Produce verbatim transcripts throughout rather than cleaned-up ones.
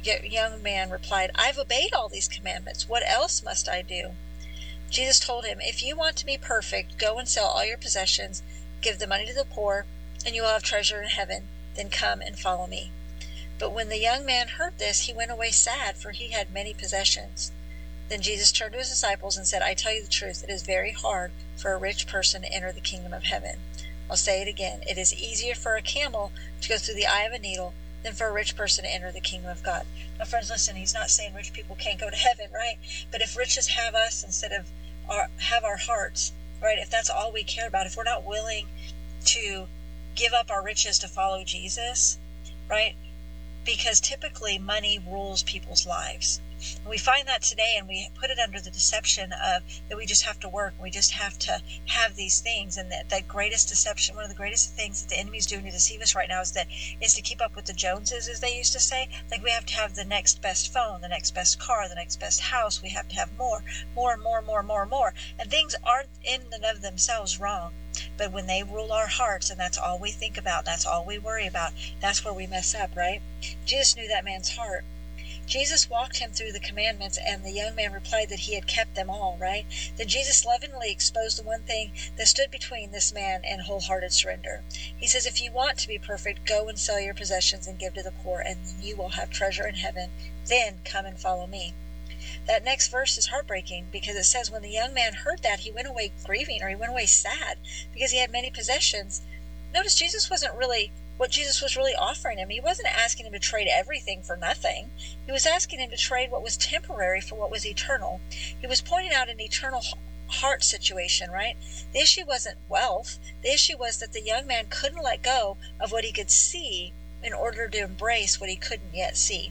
young man replied, I've obeyed all these commandments. What else must I do? Jesus told him, if you want to be perfect, go and sell all your possessions, give the money to the poor, and you will have treasure in heaven. Then come and follow me. But when the young man heard this, he went away sad, for he had many possessions. Then Jesus turned to his disciples and said, I tell you the truth, it is very hard for a rich person to enter the kingdom of heaven. I'll say it again. It is easier for a camel to go through the eye of a needle than for a rich person to enter the kingdom of God. Now, friends, listen, he's not saying rich people can't go to heaven, right? But if riches have us instead of our, have our hearts, right, if that's all we care about, if we're not willing to give up our riches to follow Jesus, right, because typically money rules people's lives. And we find that today, and we put it under the deception of that we just have to work, we just have to have these things, and that the greatest deception, one of the greatest things that the enemy's doing to deceive us right now is that is to keep up with the Joneses, as they used to say. Like we have to have the next best phone, the next best car, the next best house. We have to have more, more, more, more, more, more. And things aren't in and of themselves wrong. But when they rule our hearts, and that's all we think about, that's all we worry about, that's where we mess up, right? Jesus knew that man's heart. Jesus walked him through the commandments, and the young man replied that he had kept them all, right? Then Jesus lovingly exposed the one thing that stood between this man and wholehearted surrender. He says, if you want to be perfect, go and sell your possessions and give to the poor, and then you will have treasure in heaven. Then come and follow me. That next verse is heartbreaking because it says when the young man heard that, he went away grieving, or he went away sad because he had many possessions. Notice Jesus wasn't really what Jesus was really offering him. He wasn't asking him to trade everything for nothing. He was asking him to trade what was temporary for what was eternal. He was pointing out an eternal heart situation, right? The issue wasn't wealth. The issue was that the young man couldn't let go of what he could see in order to embrace what he couldn't yet see.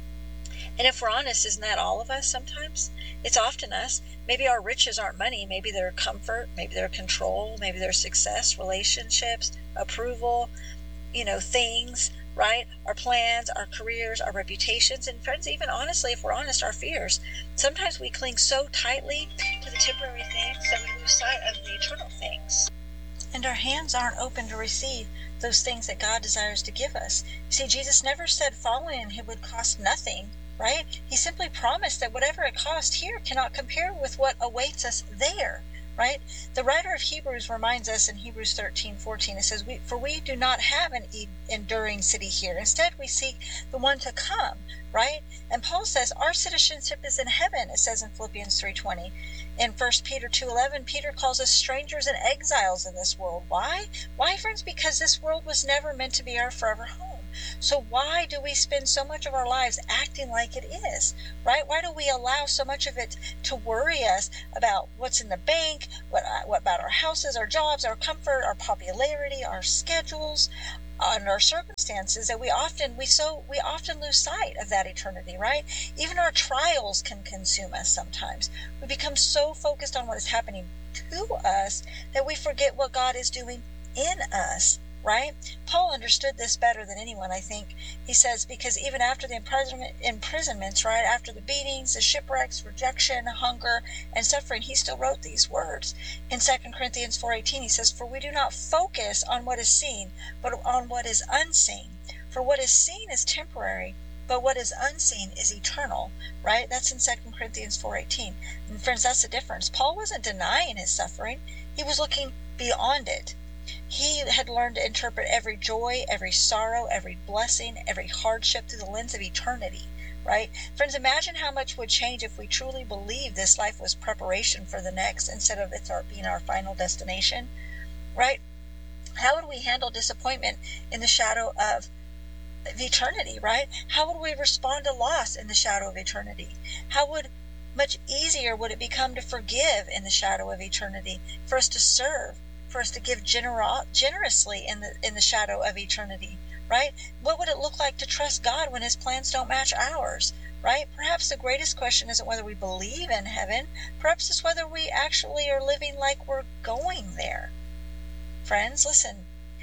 And if we're honest, isn't that all of us sometimes? It's often us. Maybe our riches aren't money. Maybe they're comfort. Maybe they're control. Maybe they're success, relationships, approval, you know, things, right? Our plans, our careers, our reputations, and friends, even honestly, if we're honest, our fears. Sometimes we cling so tightly to the temporary things that we lose sight of the eternal things. And our hands aren't open to receive those things that God desires to give us. See, Jesus never said following him would cost nothing, right? He simply promised that whatever it cost here cannot compare with what awaits us there. Right? The writer of Hebrews reminds us in Hebrews thirteen fourteen, it says, we, for we do not have an e- enduring city here. Instead, we seek the one to come, right? And Paul says our citizenship is in heaven, it says in Philippians three twenty. In First Peter two eleven, Peter calls us strangers and exiles in this world. Why? Why, friends? Because this world was never meant to be our forever home. So why do we spend so much of our lives acting like it is, right? Why do we allow so much of it to worry us about what's in the bank, what, what about our houses, our jobs, our comfort, our popularity, our schedules, and our circumstances, that we often we so we often lose sight of that eternity, right? Even our trials can consume us sometimes. We become so focused on what is happening to us that we forget what God is doing in us. Right? Paul understood this better than anyone, I think. He says, because even after the imprisonment, imprisonments, right, after the beatings, the shipwrecks, rejection, hunger, and suffering, he still wrote these words. In Second Corinthians four eighteen, he says, for we do not focus on what is seen, but on what is unseen. For what is seen is temporary, but what is unseen is eternal, right? That's in Second Corinthians four eighteen. And friends, that's the difference. Paul wasn't denying his suffering. He was looking beyond it. He had learned to interpret every joy, every sorrow, every blessing, every hardship through the lens of eternity, right? Friends, imagine how much would change if we truly believed this life was preparation for the next instead of it's our, being our final destination, right? How would we handle disappointment in the shadow of eternity, right? How would we respond to loss in the shadow of eternity? How would much easier would it become to forgive in the shadow of eternity, for us to serve, for us to give gener- generously in the in the shadow of eternity, right? What would it look like to trust God when his plans don't match ours, right? Perhaps the greatest question isn't whether we believe in heaven. Perhaps it's whether we actually are living like we're going there. Friends, listen,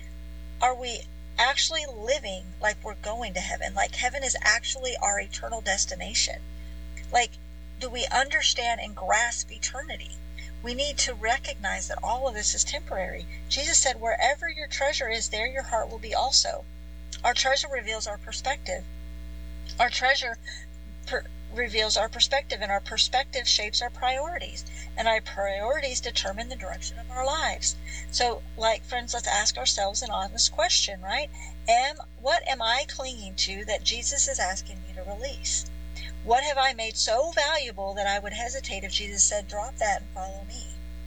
are we actually living like we're going to heaven, like heaven is actually our eternal destination? Like, do we understand and grasp eternity? We need to recognize that all of this is temporary. Jesus said, wherever your treasure is, there your heart will be also. Our treasure reveals our perspective. Our treasure per- reveals our perspective, and our perspective shapes our priorities, and our priorities determine the direction of our lives. So, like, friends, let's ask ourselves an honest question, right? Am what am I clinging to that Jesus is asking me to release? What have I made so valuable that I would hesitate if Jesus said, drop that and follow me?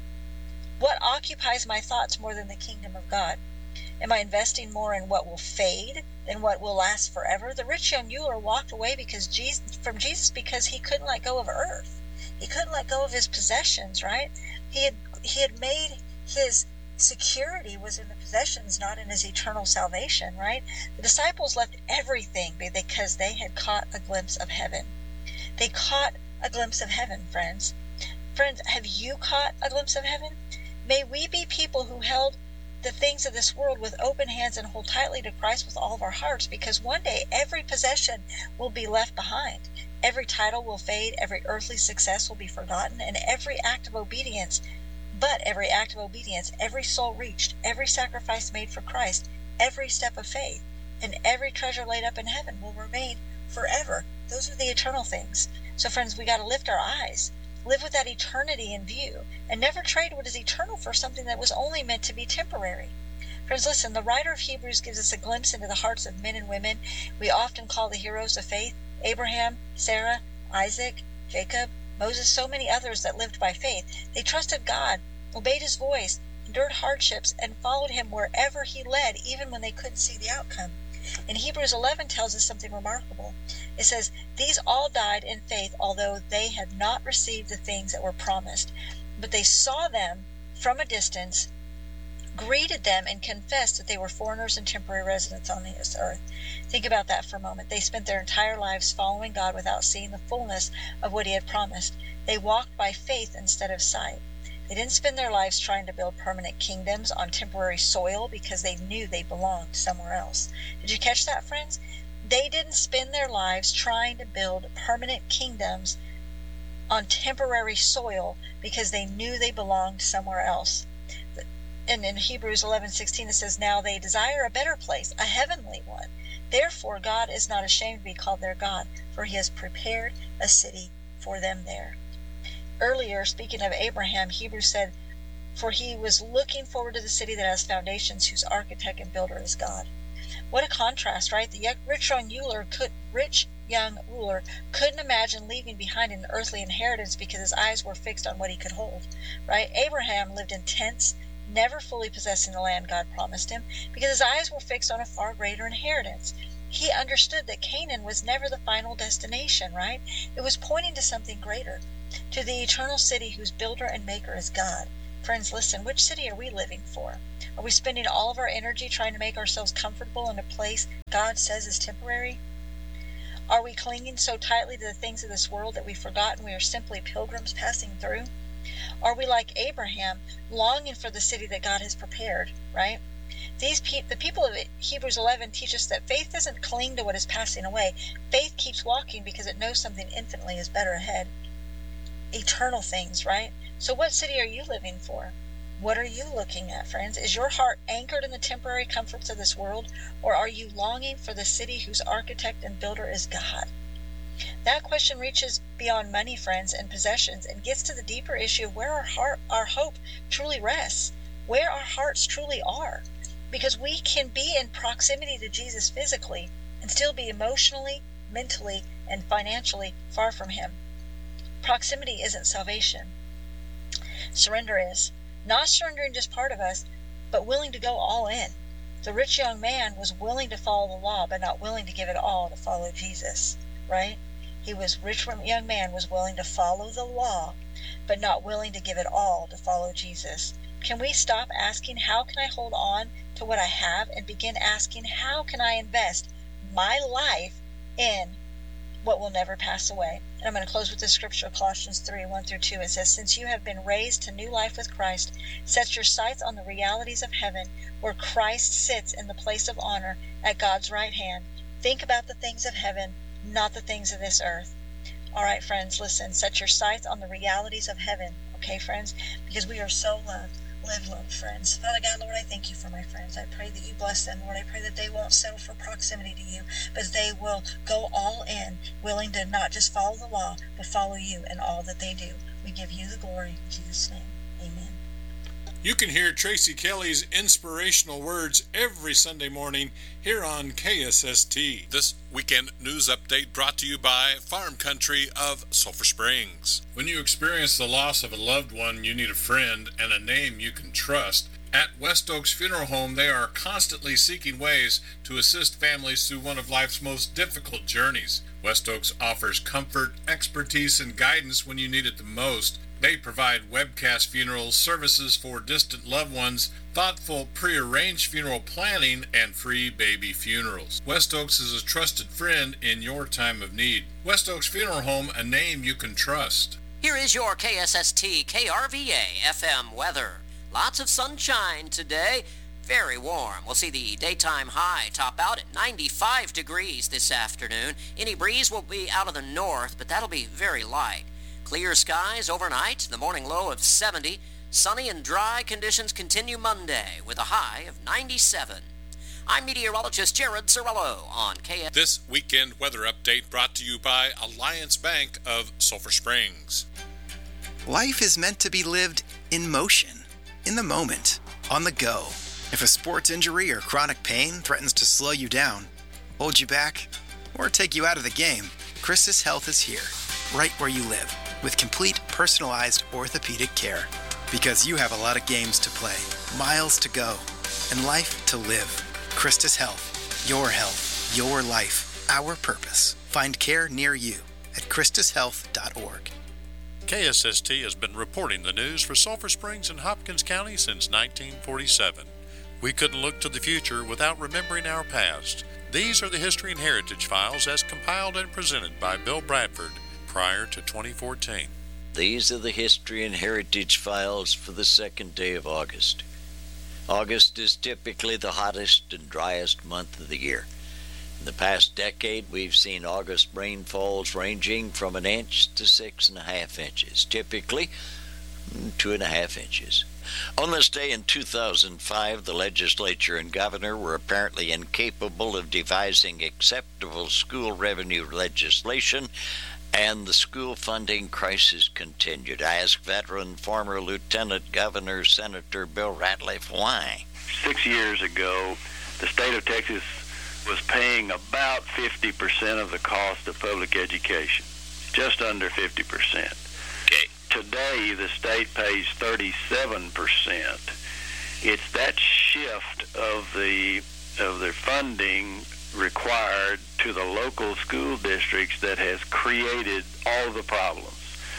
What occupies my thoughts more than the kingdom of God? Am I investing more in what will fade than what will last forever? The rich young ruler walked away because Jesus, from Jesus because he couldn't let go of earth. He couldn't let go of his possessions, right? He had he had made his security was in the possessions, not in his eternal salvation, right? The disciples left everything because they had caught a glimpse of heaven. They caught a glimpse of heaven, friends. Friends, have you caught a glimpse of heaven? May we be people who held the things of this world with open hands and hold tightly to Christ with all of our hearts, because one day every possession will be left behind. Every title will fade, every earthly success will be forgotten, and every act of obedience, but every act of obedience, every soul reached, every sacrifice made for Christ, every step of faith, and every treasure laid up in heaven will remain forever. Those are the eternal things. So friends, we got to lift our eyes. Live with that eternity in view, and never trade what is eternal for something that was only meant to be temporary. Friends, listen, the writer of Hebrews gives us a glimpse into the hearts of men and women we often call the heroes of faith: Abraham, Sarah, Isaac, Jacob, Moses, so many others that lived by faith. They trusted God, obeyed his voice, endured hardships, and followed him wherever he led, even when they couldn't see the outcome. And Hebrews eleven tells us something remarkable. It says, these all died in faith, although they had not received the things that were promised. But they saw them from a distance, greeted them, and confessed that they were foreigners and temporary residents on this earth. Think about that for a moment. They spent their entire lives following God without seeing the fullness of what he had promised. They walked by faith instead of sight. They didn't spend their lives trying to build permanent kingdoms on temporary soil because they knew they belonged somewhere else. Did you catch that, friends? They didn't spend their lives trying to build permanent kingdoms on temporary soil because they knew they belonged somewhere else. And in Hebrews eleven sixteen it says, now they desire a better place, a heavenly one. Therefore God is not ashamed to be called their God, for he has prepared a city for them there. Earlier, speaking of Abraham, Hebrews said, for he was looking forward to the city that has foundations, whose architect and builder is God. What a contrast, right? The rich young ruler could, rich young ruler couldn't imagine leaving behind an earthly inheritance because his eyes were fixed on what he could hold, right? Abraham lived in tents, never fully possessing the land God promised him, because his eyes were fixed on a far greater inheritance. He understood that Canaan was never the final destination, right? It was pointing to something greater, to the eternal city whose builder and maker is God. Friends, listen, which city are we living for? Are we spending all of our energy trying to make ourselves comfortable in a place God says is temporary? Are we clinging so tightly to the things of this world that we've forgotten we are simply pilgrims passing through? Are we like Abraham, longing for the city that God has prepared, right? These pe- the people of Hebrews eleven teach us that faith doesn't cling to what is passing away. Faith keeps walking because it knows something infinitely is better ahead. Eternal things, right? So what city are you living for? What are you looking at, friends? Is your heart anchored in the temporary comforts of this world, or are you longing for the city whose architect and builder is God? That question reaches beyond money, friends, and possessions, and gets to the deeper issue of where our heart, our hope truly rests, where our hearts truly are. Because we can be in proximity to Jesus physically and still be emotionally, mentally, and financially far from him. Proximity isn't salvation. Surrender is. Not surrendering just part of us, but willing to go all in. The rich young man was willing to follow the law, but not willing to give it all to follow Jesus, right? He was rich young man was willing to follow the law, but not willing to give it all to follow Jesus. Can we stop asking, how can I hold on to what I have, and begin asking, how can I invest my life in what will never pass away? And I'm going to close with this scripture, Colossians three, one through two. It says, since you have been raised to new life with Christ, set your sights on the realities of heaven, where Christ sits in the place of honor at God's right hand. Think about the things of heaven, not the things of this earth. All right, friends, listen, set your sights on the realities of heaven, okay, friends? Because we are so loved. live love friends. Father God, Lord, I thank you for my friends. I pray that you bless them, Lord. I pray that they won't settle for proximity to you, but they will go all in, willing to not just follow the law, but follow you in all that they do. We give you the glory. In Jesus' name, amen. You can hear Tracy Kelly's inspirational words every Sunday morning here on K S S T. This weekend news update brought to you by Farm Country of Sulphur Springs. When you experience the loss of a loved one, you need a friend and a name you can trust. At West Oaks Funeral Home, they are constantly seeking ways to assist families through one of life's most difficult journeys. West Oaks offers comfort, expertise, and guidance when you need it the most. They provide webcast funeral services for distant loved ones, thoughtful pre-arranged funeral planning, and free baby funerals. West Oaks is a trusted friend in your time of need. West Oaks Funeral Home, a name you can trust. Here is your K S S T K R V A F M weather. Lots of sunshine today. Very warm. We'll see the daytime high top out at ninety-five degrees this afternoon. Any breeze will be out of the north, but that'll be very light. Clear skies overnight, the morning low of seventy. Sunny and dry conditions continue Monday with a high of ninety-seven. I'm meteorologist Jared Sorello on K S. This weekend weather update brought to you by Alliance Bank of Sulphur Springs. Life is meant to be lived in motion, in the moment, on the go. If a sports injury or chronic pain threatens to slow you down, hold you back, or take you out of the game, Christus Health is here, right where you live, with complete personalized orthopedic care. Because you have a lot of games to play, miles to go, and life to live. Christus Health. Your health. Your life. Our purpose. Find care near you at christus health dot org. K S S T has been reporting the news for Sulphur Springs and Hopkins County since nineteen forty-seven. We couldn't look to the future without remembering our past. These are the History and Heritage Files as compiled and presented by Bill Bradford prior to twenty fourteen. These are the History and Heritage Files for the second day of August. August is typically the hottest and driest month of the year. In the past decade, we've seen August rainfalls ranging from an inch to six and a half inches, typically two and a half inches. On this day in two thousand five, the legislature and governor were apparently incapable of devising acceptable school revenue legislation, and the school funding crisis continued. I asked veteran former Lieutenant Governor Senator Bill Ratliff why. Six years ago, the state of Texas was paying about fifty percent of the cost of public education, just under fifty percent. Okay. Today, the state pays thirty-seven percent. It's that shift of the of the funding required to the local school districts that has created all the problems.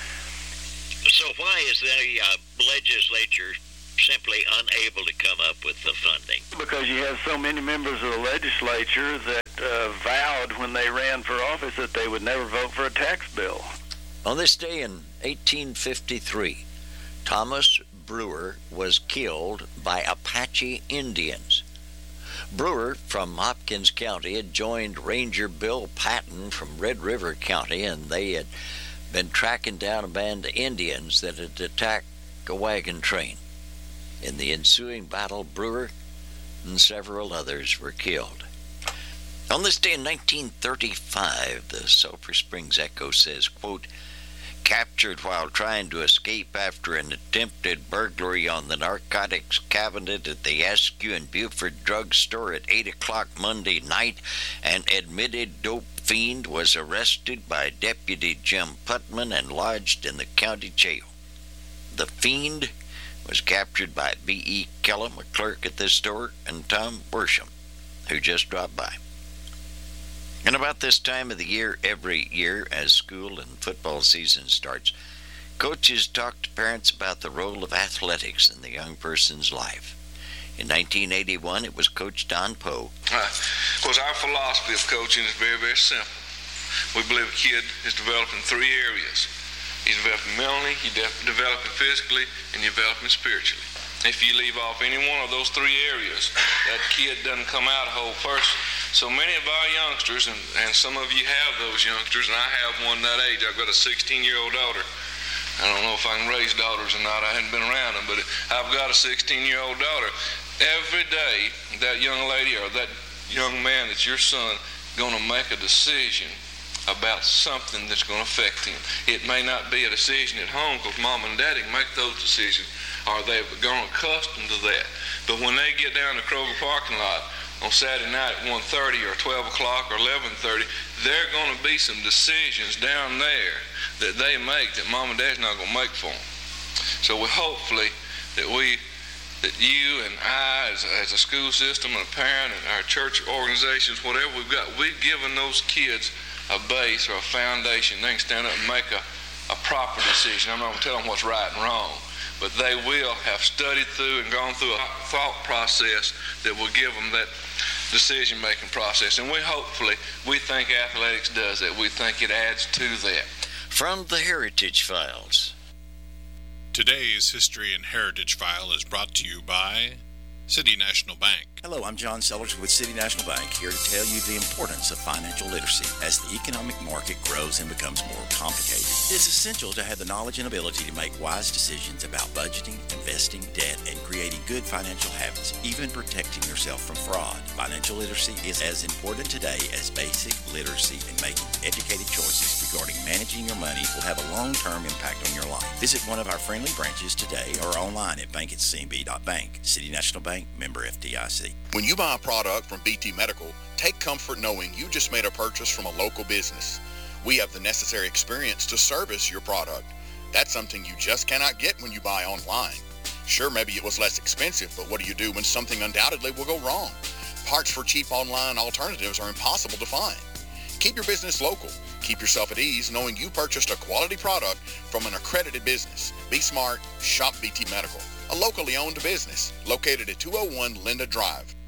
So why is the uh, legislature simply unable to come up with the funding? Because you have so many members of the legislature that uh, vowed when they ran for office that they would never vote for a tax bill. On this day in eighteen fifty-three, Thomas Brewer was killed by Apache Indians. Brewer from Hopkins County had joined Ranger Bill Patton from Red River County, and they had been tracking down a band of Indians that had attacked a wagon train. In the ensuing battle, Brewer and several others were killed. On this day in nineteen thirty-five, the Sulphur Springs Echo says, quote, captured while trying to escape after an attempted burglary on the narcotics cabinet at the Askew and Buford drugstore at eight o'clock Monday night, an admitted dope fiend was arrested by Deputy Jim Putman and lodged in the county jail. The fiend was captured by B E Kellum, a clerk at this store, and Tom Worsham, who just dropped by. And about this time of the year, every year, as school and football season starts, coaches talk to parents about the role of athletics in the young person's life. In nineteen eighty-one, it was Coach Don Poe. Uh, of course, our philosophy of coaching is very, very simple. We believe a kid is developing three areas. He's developing mentally, he's developing physically, and he's developing spiritually. If you leave off any one of those three areas, that kid doesn't come out a whole person. So many of our youngsters, and, and some of you have those youngsters, and I have one that age. I've got a sixteen-year-old daughter. I don't know if I can raise daughters or not. I hadn't been around them, but I've got a sixteen-year-old daughter. Every day, that young lady or that young man that's your son going to make a decision about something that's going to affect him. It may not be a decision at home because mom and daddy make those decisions, or they've grown accustomed to that. But when they get down to Kroger parking lot on Saturday night at one thirty or twelve o'clock or eleven thirty, there are going to be some decisions down there that they make that mom and dad's not going to make for them. So we hopefully that we, that you and I as, as a school system and a parent and our church organizations, whatever we've got, we've given those kids a base or a foundation. They can stand up and make a, a proper decision. I'm not going to tell them what's right and wrong, but they will have studied through and gone through a thought process that will give them that decision-making process. And we hopefully, we think athletics does that. We think it adds to that. From the Heritage Files. Today's History and Heritage File is brought to you by City National Bank. Hello, I'm John Sellers with City National Bank, here to tell you the importance of financial literacy. As the economic market grows and becomes more complicated, it's essential to have the knowledge and ability to make wise decisions about budgeting, investing, debt, and creating good financial habits, even protecting yourself from fraud. Financial literacy is as important today as basic literacy, and making educated choices regarding managing your money will have a long-term impact on your life. Visit one of our friendly branches today or online at bank at c n b dot bank. City National Bank, member F D I C. When you buy a product from B T Medical, take comfort knowing you just made a purchase from a local business. We have the necessary experience to service your product. That's something you just cannot get when you buy online. Sure, maybe it was less expensive, but what do you do when something undoubtedly will go wrong? Parts for cheap online alternatives are impossible to find. Keep your business local. Keep yourself at ease knowing you purchased a quality product from an accredited business. Be smart. Shop B T Medical, a locally owned business located at two oh one Linda Drive.